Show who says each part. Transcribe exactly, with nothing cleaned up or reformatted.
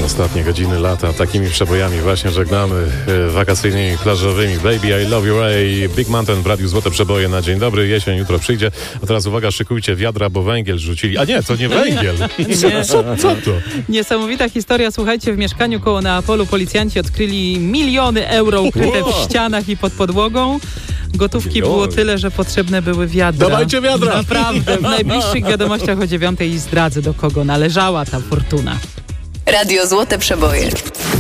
Speaker 1: Ostatnie godziny lata takimi przebojami właśnie żegnamy, e, wakacyjnymi, plażowymi. Baby, I love you, Ray, Big Mountain w Radiu Złote Przeboje na dzień dobry. Jesień jutro przyjdzie. A teraz uwaga, szykujcie wiadra, bo węgiel rzucili. A nie, to nie węgiel.
Speaker 2: Nie.
Speaker 1: Co, co to?
Speaker 2: Niesamowita historia. Słuchajcie, w mieszkaniu koło Neapolu policjanci odkryli miliony euro ukryte w ścianach i pod podłogą. Gotówki
Speaker 1: Miliony.
Speaker 2: było tyle, że potrzebne były wiadra.
Speaker 1: Dawajcie wiadra!
Speaker 2: Naprawdę. W najbliższych wiadomościach o dziewiątej zdradzę, do kogo należała ta fortuna.
Speaker 3: Radio Złote Przeboje.